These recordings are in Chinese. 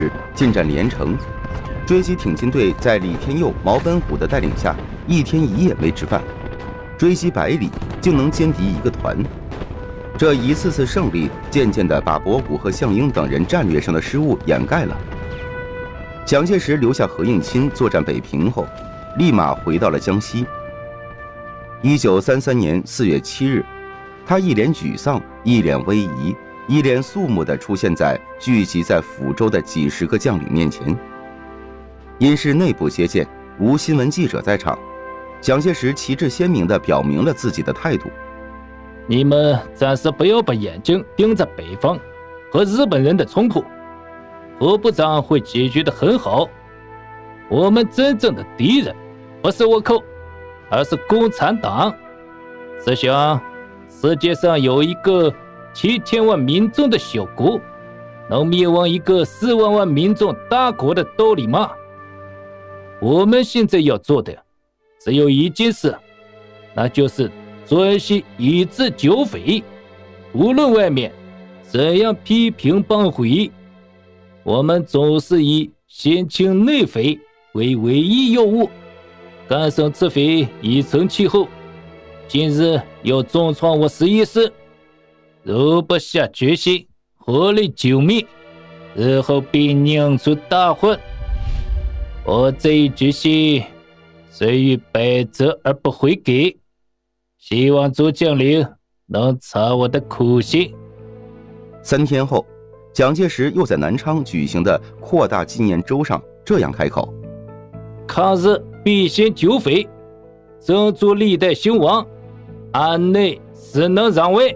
进占连城，追击挺进队在李天佑、毛本虎的带领下，一天一夜没吃饭，追击100里竟能歼敌1个团。这一次次胜利，渐渐地把博古和项英等人战略上的失误掩盖了。蒋介石留下何应钦作战北平后，立马回到了江西。1933年4月7日，他一脸沮丧，一脸威仪，一脸肃穆地出现在聚集在抚州的几10个将领面前。因是内部接见，无新闻记者在场，蒋介石旗帜鲜明地表明了自己的态度： 你们暂时不要把眼睛盯着北方和日本人的冲突，何部长会解决得很好。我们真正的敌人不是倭寇，而是共产党。试想，世界上有一个7000万民众的小国，能灭亡一个4万万民众大国的道理吗？我们现在要做的只有一件事，那就是专心抑制剿匪。无论外面怎样批评帮会，我们总是以先清内匪为唯一要务。甘生之匪已成气候，今日要重创我实验室，若不下决心合力救灭，日后必酿出大患。我这一决心虽于百折而不悔改，希望诸将领能察我的苦心。 3天后，蒋介石又在南昌举行的扩大纪念周上这样开口： 抗日必先剿匪，争逐历代兴亡，安内实能攘外。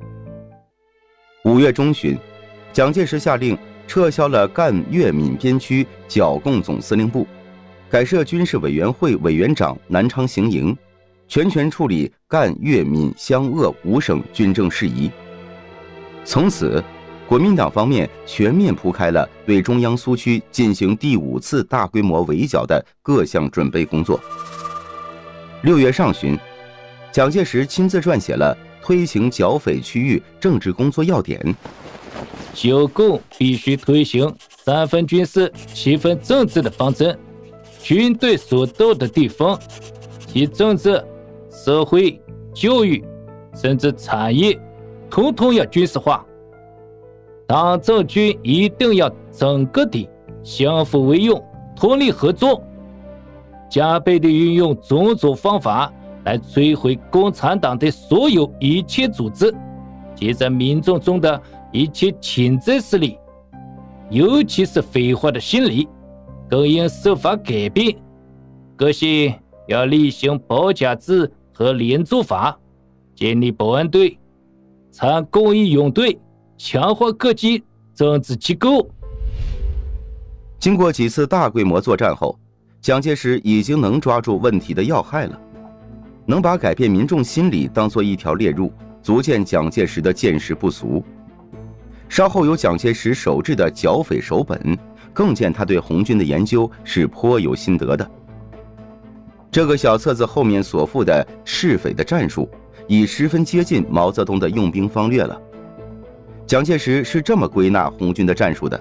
5月中旬，蒋介石下令撤销了赣粤闽边区剿共总司令部，改设军事委员会委员长南昌行营，全权处理赣粤闽湘鄂5省军政事宜。从此，国民党方面全面铺开了对中央苏区进行第5次大规模围剿的各项准备工作。6月上旬，蒋介石亲自撰写了推行剿匪区域政治工作要点。 剿共必须推行3分军事7分政治的方针，军队所到的地方，其政治、社会、教育甚至产业统统要军事化。党政军一定要整个的相互为用，通力合作，加倍的运用种种方法来摧毁共产党的所有一切组织及在民众中的一切潜在势力，尤其是匪化的心理，更应设法改变。各县要厉行保甲制和连坐法，建立保安队、参公益勇队，强化各级政治机构。 经过几次大规模作战后，蒋介石已经能抓住问题的要害了，能把改变民众心理当作一条猎路，足见蒋介石的见识不俗。稍后有蒋介石手制的剿匪手本，更见他对红军的研究是颇有心得的。这个小册子后面所附的赤匪的战术，已十分接近毛泽东的用兵方略了。蒋介石是这么归纳红军的战术的：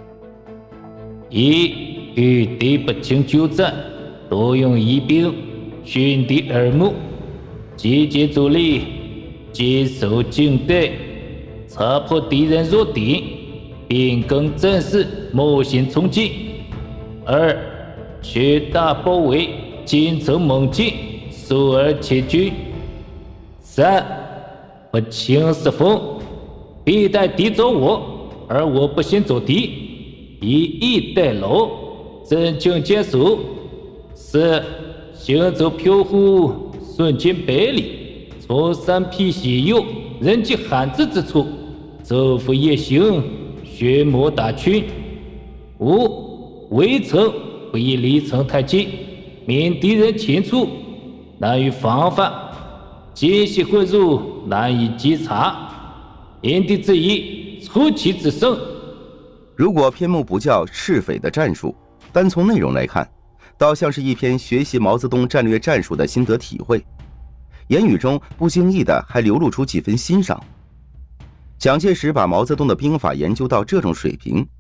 一、与敌不轻纠战，多用疑兵，熏敌耳目，集结主力，坚守境带，查破敌人弱点，变更战势，冒险冲击。2、缺大包围，坚城猛进，疏而且军。3、不轻视风，必待敌走我，而我不先走敌，以逸待劳，增强坚守。4、行走飘忽，瞬间100里，从山僻险要、人迹罕至之处，昼伏夜行，削磨打群。5、围城不宜离城太近，免敌人前出，难于防范，奸细混入，难以稽查。因地制宜，出奇制胜。 如果篇目不叫赤匪的战术，单从内容来看，倒像是一篇学习毛泽东战略战术的心得体会，言语中不经意的还流露出几分欣赏。蒋介石把毛泽东的兵法研究到这种水平，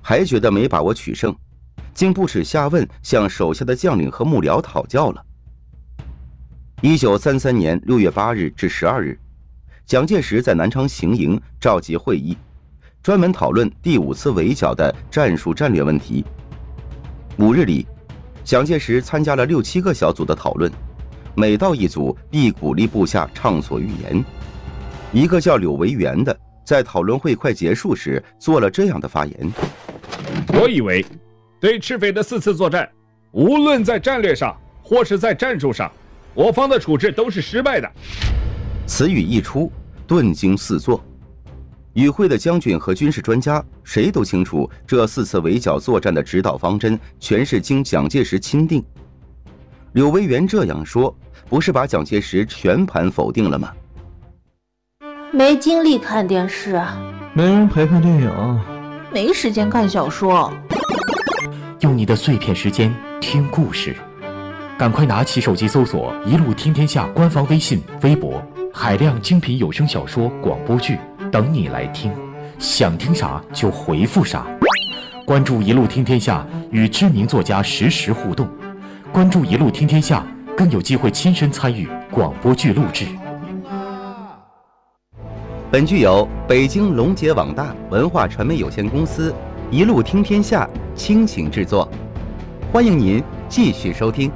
还觉得没把握取胜，竟不耻下问，向手下的将领和幕僚讨教了。1933年6月8日至12日，蒋介石在南昌行营召集会议，专门讨论第5次围剿的战术战略问题。5日里，蒋介石参加了6、7个小组的讨论，每到一组必鼓励部下畅所欲言。一个叫柳维元的，在讨论会快结束时做了这样的发言： 我以为对赤匪的4次作战，无论在战略上或是在战术上，我方的处置都是失败的。 此语一出，顿惊四座。与会的将军和军事专家谁都清楚，这4次围剿作战的指导方针全是经蒋介石钦定。柳维元这样说，不是把蒋介石全盘否定了吗？ 没精力看电视啊， 没人陪看电影， 没时间看小说。 用你的碎片时间听故事，赶快拿起手机搜索“一路听天下”官方微信、微博，海量精品有声小说、广播剧等你来听，想听啥就回复啥。关注“一路听天下”，与知名作家实时互动。关注“一路听天下”，更有机会亲身参与广播剧录制。 本剧由北京龙杰网大文化传媒有限公司一路听天下倾情制作，欢迎您继续收听。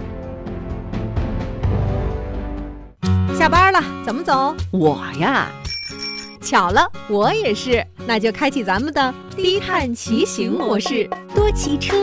下班了，怎么走？ 我呀， 巧了，我也是。那就开启咱们的低碳骑行模式， 多骑车，